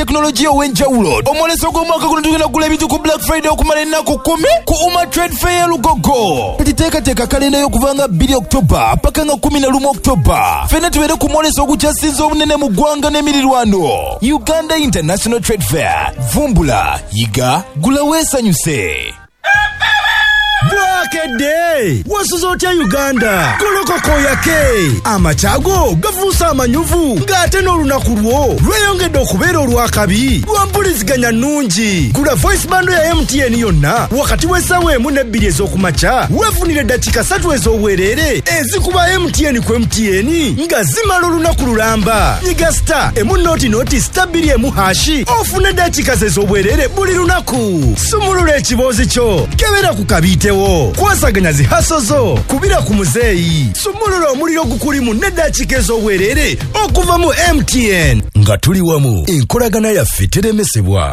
teknolojia ow'enjawulo. Omwoleso gw'omwaka guno tugenda kugula ebintu ku Black Friday okumala ennaku 10 ku Uma Trade Fair Lugogo. Tetiteekateeka kalenda y'okuva nga 2 October paka nga 11 October. Ffenna tubeere ku mwoleso ogukyasinza obunene mu ggwanga n'emirirwano. Uganda International Trade Fair. Vumbula, yiga, gula weesanyuse. Bwakedde wasuzotya Uganda kolokoko yake amachago gavuusa amanyuvu ng'ate n'olunaku lwo lweyongedde okubeera olwakabi lwampuliziganya nnungi. Gula voice bando ya MTN yonna wakati w'essaawa 1 ne 2 ez'okumakya weefunire eddakiika 3 ez'obwereere ezikuba MTN ku MTN nga zimala olunaku lulamba. Nyiga star emu star 2 hashi ofune eddakiika ez'obwereere buli lunaku. Sumulula ekiboozi kyo kebera ku kabiite kwasaganya zihaso zo kubira ku muzeeyi. Sumulula omuliro gukulimu n'eddakiika ez'obwereere okuva mu MTN nga tuli wamu enkolagana yaffe teremesebwa.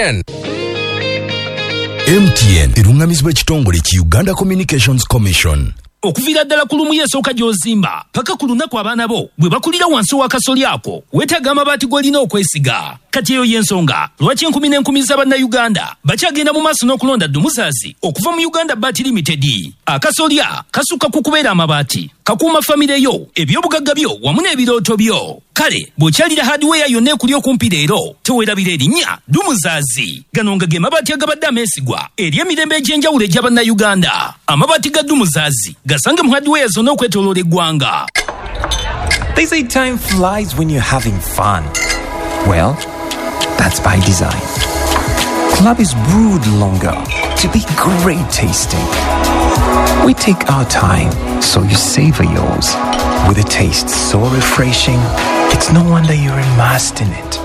MTN erungamizibwa ekitongole ki Uganda Communications Commission. Okuvira ddala ku lumu yesooka gy'ozimba paka ku lunaku abaana bo bwe bakulira wansi wa kasoli ako weetaaga amabaati g'olina okwesiga. Kati eyo y'ensonga lwaki enkumi n'enkumi z'Abannayuganda bakyagenda mu maaso n'okulonda Dumuzazi okuva mu Uganda Bat Limited. Akasolya kasukka ku kubeera amabaati, kakuuma famire yo, ebyobugagga byo wamu n'ebirooto byo. Kale bw'okyalira hardware yonna ekuli okumpi leero teweerabira erinnya Dumuzazi. Gano nga ge mabaati agabadde ameesigwa eri emirembe egy'enjawulo egy'Abannayuganda. Amabaati ga Dumuzazi gasange mu hardware zonna okwetooloola eggwanga. They say time flies when you're having fun. Well, that's by design. Club is brewed longer to be great tasting. We take our time, so you savor yours. With a taste so refreshing, it's no wonder you're immersed in it.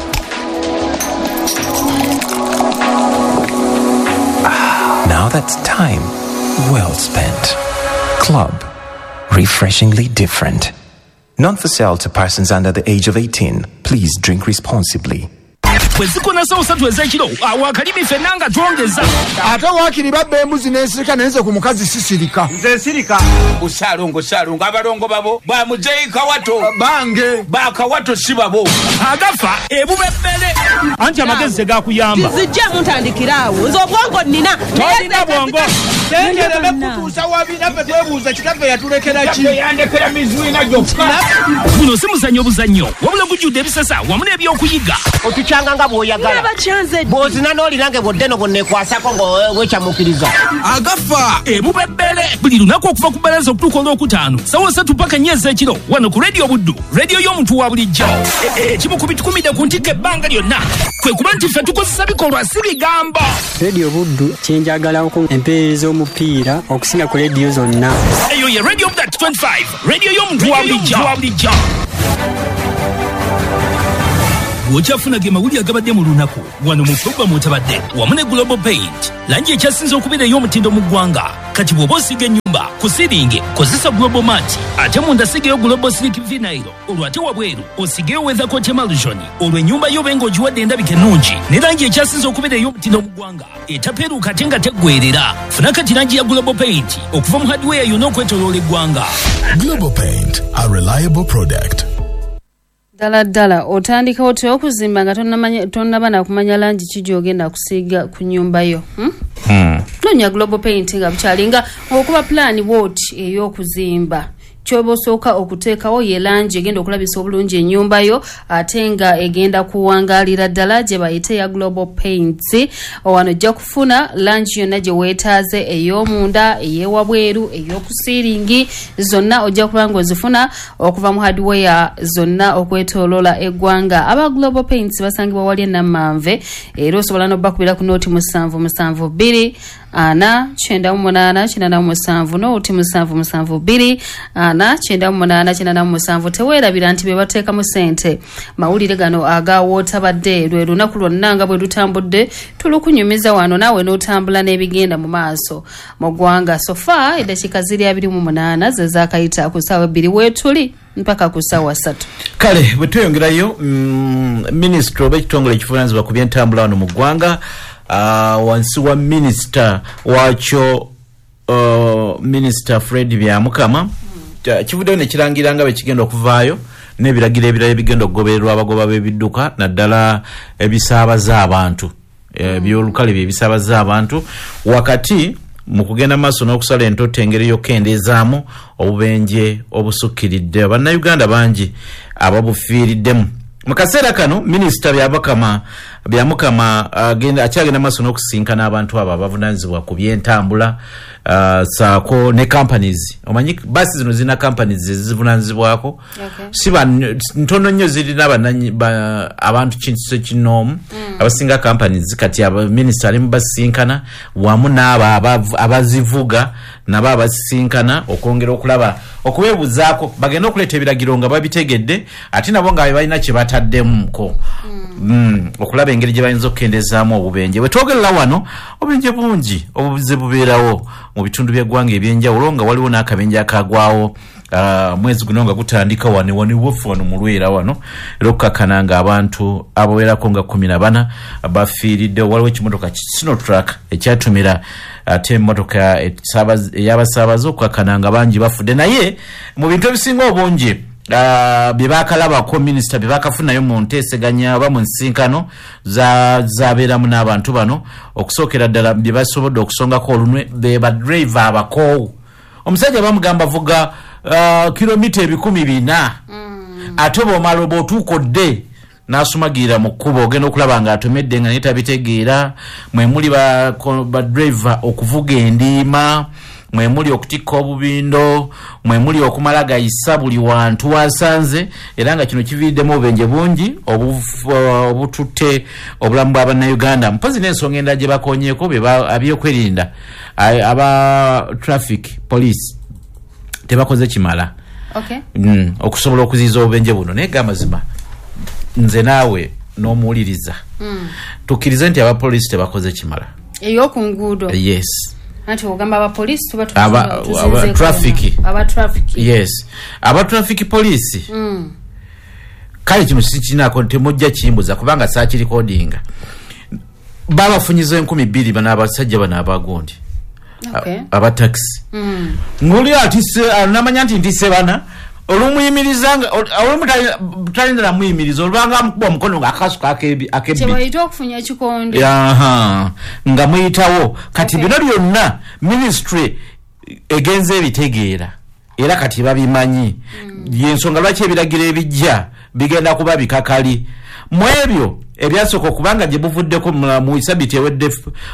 Now that's time well spent. Club. Refreshingly different. Not for sale to persons under the age of 18. Please drink responsibly. Bwezikona sawo 3 ez'ekiro awo akalimi ffenna nga twongeza. Ate waakiri babba embuzi n'ensirika naye nze ku mukazi sisirika. Nze nsirika. Usaalongo abalongo babo bwa muzeeyi Kawato. Bange. Ba Kawato si babo. Agafa ebubebbele. Anti amagezi tegakuyamba. Tizijja muntandikira awo. Nze obwongo nnina. Tolina bwongo. Tengereme kutuusa wabi naffe twebuuza kitaffe yatulekera ki? Yandekera mizuina gyokka. Guno si muzannyo obuzannyo wabula gujjudde ebisasa wamu n'ebyokuyiga. Otukyanga nga bw'oyagala. Bw'ozina n'olirange bw'oddeno bw'onneekwasako ng'wekyamukiriza. Agafa ebubebbele buli lunaku okuva ku bbalaza okutuuka olwokutaano sawa 3 paka 4 ez'ekiro wano ku Radio Buddu, radio y'omuntu wa bulijjo. Ekimu ku bitukumidde ku ntikko ebbanga lyonna kwe kuba nti ffe tukozesa bikolwa si bigambo. Radio Buddu kyenjagalako empeereza omupiira okusinga ku radio zonna. Eyo ye Radio Buddu 25, radio y'omuntu wa bulijjo. Bw'okyafuna ge mawulire agabadde mu lunaku wano mu October mutabadde wamu ne Global Paint. Langi ekyasinze okubeera ey'omutindo mu ggwanga. Kati bw'oba osiga ennyumba ku siringi kozesa Global Mat. Ate munda sigeyo Global Silk Vinyl. Olwo ate wabweru osigeyo Weather Coat Emulsion. Olwo ennyumba yo benga ogiwadde endabika ennungi ne langi ekyasinze okubeera ey'omutindo mu ggwanga. Etapeeruuka ate nga teggwerera. Funa kati langi ya Global Paint okuva mu hardware yonna okwetooloola eggwanga. Global Paint, a reliable product. Ddala otandika otya okuzimba nga tonnaba nakumanya langi ki gy'ogenda kusiiga ku nnyumba yo. Noonya Global Paint nga bukyali nga okuba plan wot ey'okuzimba. Ky'oba osooka okuteekawo ye langi egenda okulabisa obulungi ennyumba yo ate nga egenda kuwangaalira ddala gye bayita ya Global Paints. Wano ojja kufuna langi yonna gye weetaaze ey'omunda, ey'ewabweru, ey'okusiiringi zonna ojja kuba ng'ozifuna okuva mu hardware zonna okwetooloola eggwanga. Aba Global Paints basangibwa wali e Namanve era osobola n'obbakubira ku nooti 772 ana 98 nooti 772 ana 98 teweerabira nti be bateekamu ssente. Mawulire gano agawootabadde lwe lunaku lwonna nga bwe lutambudde tulukunyumiza wano naawe n'otambula n'ebigenda mu maaso mu ggwanga. Sofa eddakiika ziri 28 ze zaakayita ku ssaawa 2 weetuli mpaka ku ssaawa 3. Kale bwe tweyongerayo minisitule oba ekitongole ekivunaanyizibwa ku by'entambula wano mu ggwanga wansi wa minisita wakyo minisita Fred Byamukama kivuddeyo ne kirangira nga bwe kigenda okuvaayo n'ebiragiro ebirala bigenda okugobererwa abagoba b'ebidduka naddala ebisaabaza abantu byolukale byebisabaza abantu wakati mu kugenda maaso n'okusala entoto engeri y'okukendezaamu obubenje obusukkiridde bannayuganda bangi ababufiiriddemu mu kaseera kano minisita byamukama akyagenda maaso n'okusinkana abantu abo abavunaanyizibwa ku byentambula saako ne companies omanyi basi zino zina companies ezivunaanyizibwako siba ntono nnyo zirina abantu kinoomu abasinga companies kati minisita ali mu basinkana wamu n'abo abazivuga nabo abasinkana okwongera okulaba okubeebuzaako bagenda okuleeta ebiragiro nga babitegedde ate nabo nga balina kye bataddemuko okulaba engeri gye bayinza okukendezaamu obubenje bwe twogerera wano obubenje bungi obubuze bubeerawo mu bitundu by'eggwanga ebyenjawulo nga waliwo n'akabenje akagwawo mwezi guno nga gutandika waniwofu wano mu Lwera wano era okukakkana nga abantu abawerako nga 14 bafiiridde waliwo ekimotoka Sinotruck ekyatumira ate emmotoka ey'abasaabaze okukakkana nga bangi bafudde naye mu bintu ebisinga obungi bye bakalabako minisita bye bakafunayo mu nteeseganya oba mu nsinkano zabeeramu n'abantu bano okusookera ddala bye basobodde okusongako olunwe be badrive abakoowu omusajja bamugamba vuga kilomita 400 ate bw'omala bw'otuuka odde n'asumagirira mu kkubo ogenda okulaba nga atomedde nga netabitegeera mwemuli badrive okuvuga endiima mwemuli okutikka obubindo mwemuli okumala gayisa buli wantu wasanze era nga kino kiviiriddemu obubenje bungi obututte obulamu bw'abannayuganda mpozi n'ensonga endala gye bakonyeeko abyokwerinda aba traffic police tebakoze kimala okusobola okuziyiza obubenje buno naye gamazima nze naawe n'omuwuliriza tukkirize nti abapoliisi tebakoze kimala ey'oku nguudo yes anti ogamba abapoliisi tuba traffic yes aba traffic police kale kino sikinako temujja kiyimbuza kubanga saaki recordinga babafunyiza 2,000 bana abasajja bana abagondi aba taxi nguli atise namanya nti ntise bana olumuyimirizanga olumutalindira muyimiriza olubanga mukubwa mukono ng'akasuka akebi kyebayita okufunya ekikondo nga muyitawo kati bino byonna ministry egenze ebitegeera era kati babimanyi yensonga lwaki ebiragiro ebijja bigenda kuba bikakali mu ebyo ebyasooka okubanga gye buvuddeko mu isabiti ewedde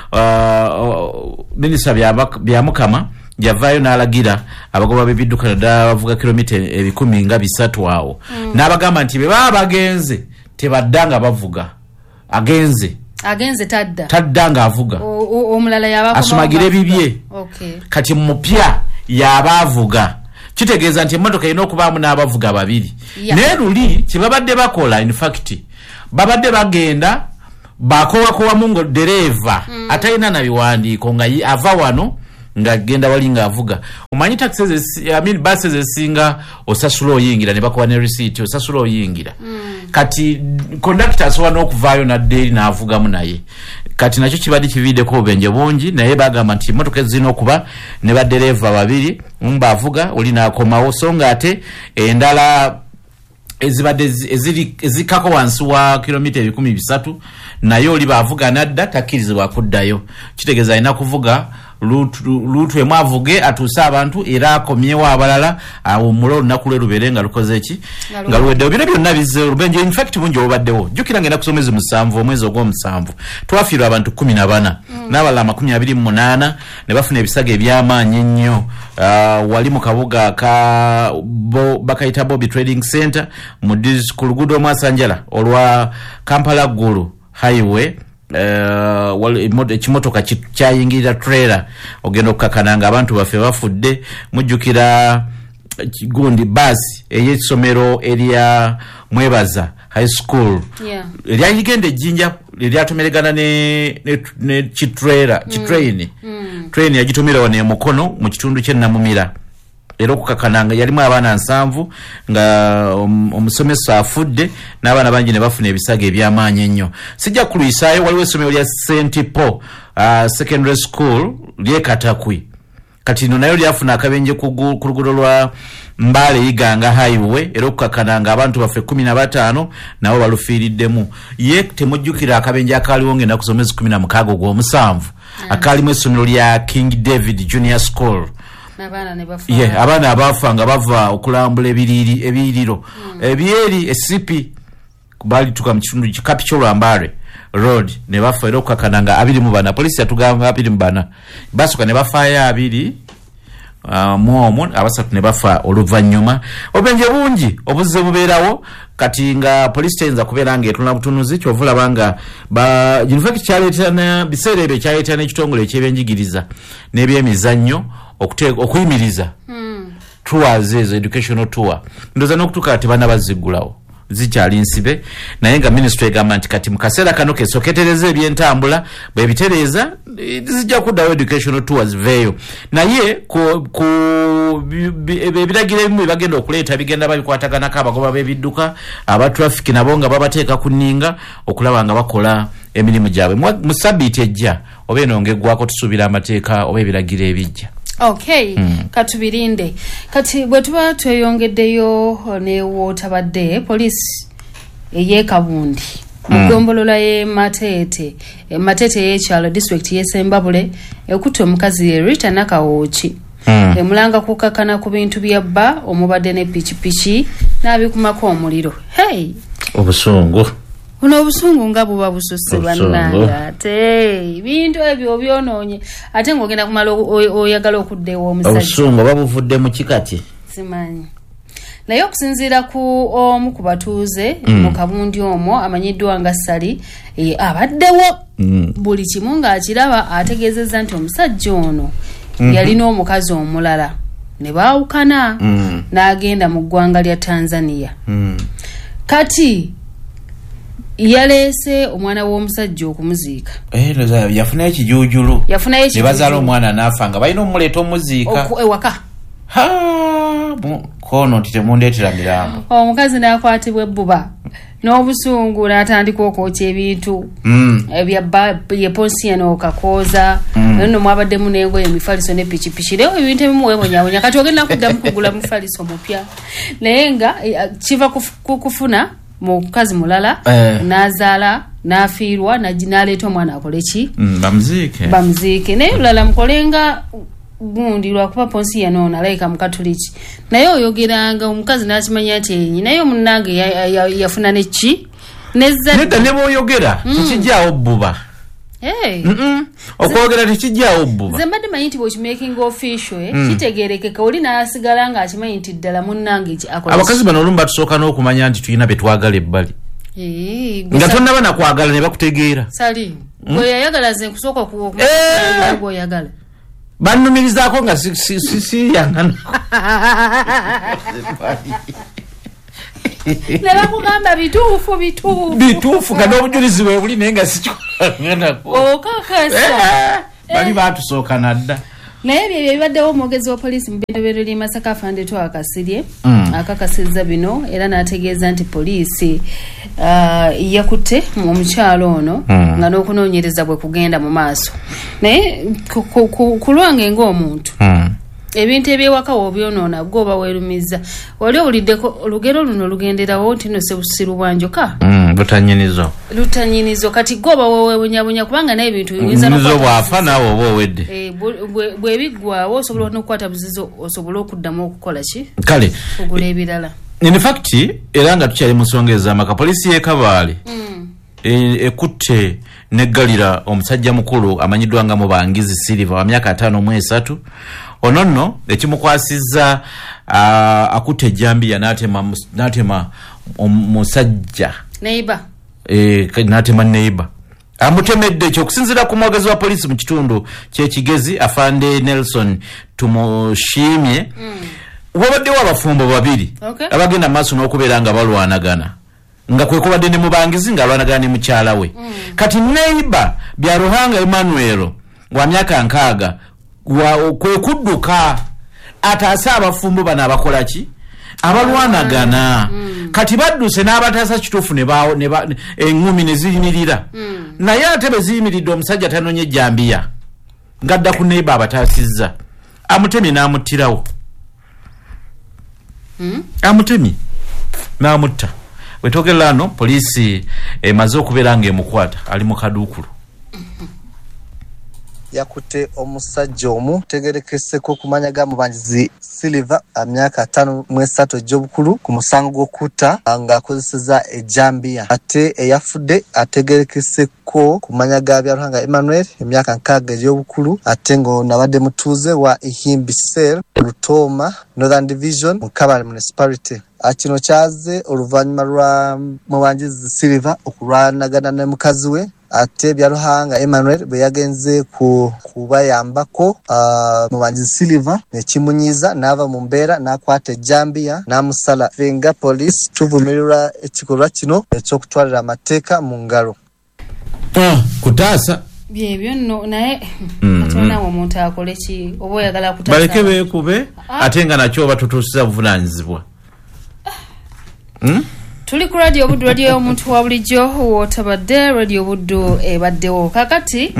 minisita byamukama javaayo n'alagira abagoba b'ebidduka naddala bavuga kilomita 10 nga 3 awo n'abagamba nti bwe baba bagenze tebaddanga bavuga agenze tadda nga avuga omulala yaba asumagira ebibye kati mupya yaba avuga kitegeeza nti emmotoka erina okubaamu n'abavuga babiri naye luli kye babadde bakola in fact babadde bagenda bakowakowamu ngo dereva atalina na biwandiiko nga ava wano nga genda wali nga avuga omanyi taxes buses esinga osasula oyingira ne bakuwa ne receipt osasula oyingira kati conductor asobola n'okuvaayo naddeeri n'avugamu naye kati nakyo kibadde kiviiddeko obubenje bungi naye bagamba nti emmotoka ezirina okuba ne baddereeva babiri omu baavuga oli n'akomawo so nga ate endala ezibadde ezikako wansi wa kilomita 300 naye oli baavuga nadda takkirizibwa kuddayo kitegeeza alina kuvuga lutu emu avuge atuuse abantu era akomyewo abalala awo mulo olunaku lwe lubeere nga lukoze eki nga luweddewo bino byonna bizze olubenje infact bungi obubaddewo jjukira ngenda kusoma omwezi 7 omwezi ogw'omusanvu twafiirwa abantu 14 n'abalala 28 ne bafuna ebisago ebyamaanyi ennyo wali mu kabuga bakayita Bobby Trading Center ku luguudo omwasanjala olwa Kampala Gulu highway ekimotoka kyayingirira trailer ogenda okukakana nga abantu baffe bafudde mujjukira gundi basi ey'essomero erya Mwebaza high school eryayigenda ejjinja eryatomeregana ne train yagitumira wano emukono mu kitundu ky'Ennamumira era okukakana nga yalimu abaana 7 nga omusomesa afudde n'abaana bangi ne bafuna ebisago ebyamaanyi ennyo sijja kuluyisaayo waliwo essomero lya St. Paul secondary school ly'Ekatakwi kati no nayo lyafuna akabenje ku luguudo lwa Mbale Iganga highway era okukakananga abantu baffe 15 nabo balufiiriddemu. Ye temujjukira akabenje akaliwo ngenda kusomeza 16 gw'omusanvu akalimu essomero lya King David Junior School. Abaana abafanga bava okulambula ebiriro ebyeri esipi kubali tuka mu kitundu Capital Ambare Road ne bafa era okukakananga 24 polisi yatugamba 24 basuka ne bafaya 2 muomo abasatu ne bafa oluvannyuma obenje bungi obuzze bubeerawo kati nga polisi tenza kubeera ng'etuna butunuzi kyovula banga ba in kyaleetana biseera ebyo kyaleetana ekitongole ekyebenjigiriza n'ebyemizannyo okuyimiriza tours ezo educational tour ndoza n'okutuuka ati bana baziggulawo zikyali nsibe naye nga ministry egamba nti kati mu kaseera kano kesoketereza ebyentambula bwe bitereeza zijja kuddawo educational tours veeyo naye ku ebiragiro ebimu bagenda okuleeta bigenda babikwataganako abagoba b'ebidduka aba traffic nabo nga babateeka ku nninga okulaba nga bakola emirimu gyabwe mu sabiiti ejja oba eno ng'eggwako tusuubira amateeka oba ebiragiro ebijja. Okay, katubirinde. Kati bwe tuba tweyongeddeyo ne wotabadde police eye Kabundi mugombolola ye Matete y'ekyalo district y'Essembabule ekutte omukazi Rita Nakawooki emulanga kukakana ku bintu byabba omubadde ne pichipichi n'abikumako omuliro. Hey! Obusungu. Uno obusungu nga buba bususe bannanga ate bintu ebyo byonoonye ate ng'ogenda kumala oyagala okuddewo omusajja. Obusungu babuvudde mu kikati. Simanyi. Naye okusinziira ku omu ku batuuze mu Kabundi omwo amanyiddwa nga Sali abaddewo buli kimu ng'akiraba ategeezezza nti omusajja ono yalina omukazi omulala ne baawukana n'agenda mu ggwanga lya Tanzania. Kati yalese omwana w'omusajja okumuziika. Yafuna ekijuujulu. Ne bazaala omwana n'afa nga balina omuleeta omuziika. Ewaka. Kono temundeetera mirambo. Omukazi n'akwatibwa ebbuba n'obusungu n'atandika okwokya ebintu yeponsiano kakooza nno mwabaddemu n'engoye emifaliso ne pichipichi leero ebintu ebimu weebonyabonya kati ogenda kuddamu kugula mufaliso mupya naye nga kiva kufuna mukazi mulala nazaala n'afiirwa n'aleeta omwana akole ki bamuziike naye lulala mukolenga gundi lwakuba ponsi yanoona alayika mukatuliki naye oyogeranga omukazi n'akimanya nti enyi naye omunnange yafuna neki nedda ne bw'oyogera tekijjaawo bbuba okwogera tekijjaawo bbuba nze mbadde manyi nti bw'okimaking official kitegeerekeka oli n'asigala ng'akimanyi nti ddala munnange akola abakazi bano olumu batusooka n'okumanya nti tulina be twagala ebbali nga tonnaba nakwagala ne bakutegeera sali gwe yayagala nze nkusooka gweoyagala bannumirizaako nga siyangana nebakugamba bituufu nga n'obujulizi bwe buli naye nga sikyoganako okakasa bali batusooka nadda naye ebyo bibaddewo omwogezi wa poliisi mu bendobero ly'e Masaka Afandetwa akasirye akakasizza bino era n'ategeeza nti poliisi yakutte omukyalo ono nga n'okunoonyereza bwe kugenda mu maaso naye ku lwange ng'omuntu ebintu ebyewaka w'obyonoona gw'oba weerumiza wali owuliddeko olugero luno lugenderawo nti no sebusiru bwanjoka lutanyinizo kati gw'oba weewebunyabunya kubanga naye ebintu biyinza bwafa naawe oba owedde bwebiggwawo osobola n'okukwata buzizo osobole okuddamu okukola ki kale okugula ebirala in fact era nga tukyali mu nsonga ez'amaka polisi y'e Kabaale ekutte neggalira omusajja mukulu amanyiddwa nga Mubangizi Silver wa myaka 53 ono nno ekimukwasizza akutte ejjambiya n'atema omusajja n'atema neighbor amutemedde ekyo okusinziira ku mwogezi wa polisi mu kitundu ky'Ekigezi Afande Nelson Tumushimye wabaddewo abafumbo babiri abagenda mu maaso n'okubeera nga balwanagana nga kwe kubadde ne Mubangizi ng'alwanagana ne mukyala we kati neighbor Byaruhanga Emmanuel wa myaka 60 kwe kudduka ataasa abafumbo bano abakola ki abalwanagana kati badduse n'abataasa kituufu eŋŋumi ne ziyimirira naye ate bwe ziyimiridde omusajja tanonye ejjambiya ng'adda ku neighbor abataasizza amutemye n'amuttirawo amutemye n'amutta wetogera ano poliisi emaze okubeera ng'emukwata ali mu kaduukulu yakutte omusajja omu tegerekeseko kumanya ga mubanjizi Silver myaka 5 egy'obukulu ku musango gw'okutta ng'akozeseza ejambiya ate eyafudde ategerekeseko kumanya ga Byaruhanga Emmanuel emyaka 6 egy'obukulu ate ng'onabadde mutuuze wa Ihimbi Cell Lutoma Northern Division mu Kabale Municipality. Kino kyaze oluvannyuma lwa mubanjizi Silver okulwanagana ne mukazi we ate Byaruhanga Emmanuel bwe yagenze kubayambako mubanjizi Silver nekimunyiza n'ava mu mbeera n'akwata ejambiya n'amusala. Fenga police tuvumirira ekikolwa kino eky'okutwalira amateeka mu ngalo. Kutaasa byebyo nno naye atona omuntu akole ki oba oyagala kutaasa baleke beekube ate nga nakyo batutuusiza buvunaanyizibwa. Tuli ku radio buddu radio y'omuntu wa bulijjo wootabadde radio buddu ebaddewo kakati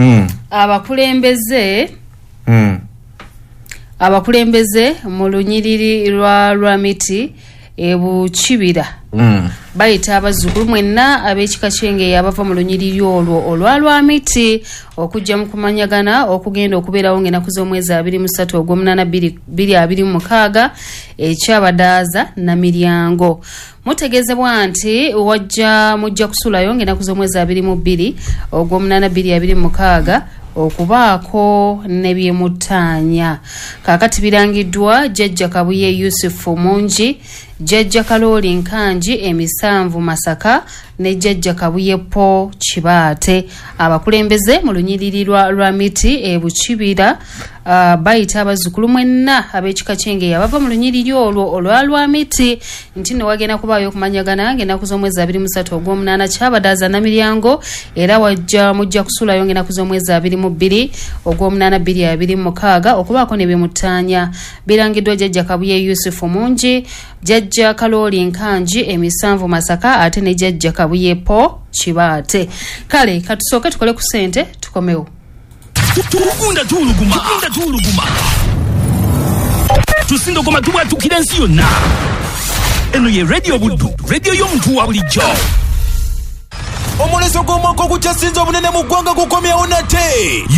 abakulembeze mu lunyiriri lwa Lwamiti Bukibira bayita abazzukulu mwenna ab'ekika ky'Engeye abava mu lunyiriri olwo olwa Lwamiti okujja mu kumanyagana okugenda okubeerawo ng'ennaku z'omwezi 23 ogw'omunaana 2026 ekyabadaaza na Miryango. Mutegeezebwa nti mujja kusulayo ng'ennaku z'omwezi 22 ogw'omunaana 2026 okubaako ne byemutaanya. Kaakati birangiddwa Jjajja Kabuye Yusufu Mungi, Jjajja Kalooli Nkanji Emisanvu Masaka ne Jjajja Kabuye Po Kibaate. Abakulembeze mu lunyiriri lwa Lwamiti Bukibira bayita abazzukulu mwenna ab'ekika ky'Engeye abava mu lunyiriri olwo olwa Lwamiti nti ne wagenda kubaayo okumanyagana ng'ennaku z'omwezi 23 ogw'omunaana kyabadaaza na Miryango era mujja kusulayo ng'ennaku z'omwezi 22 ogw'omunaana 2026 okubaako ne byemutaanya. Birangiddwa Jjajja Kabuye Yusufu Mungi, Jjajja Kalooli Nkanji Emisanvu Masaka ate ne Jjajja Kabuye Po Kibaate. Kale katusooke tukole ku ssente tukomewo. Tukunda tuluguma tusindogoma tubwatukira ensi yonna. Eno ye radio buddu radio y'omuntu wa bulijjo. Omuleso gw'omwaka ogukyasinze obunene mu ggwanga gukomyewo nate.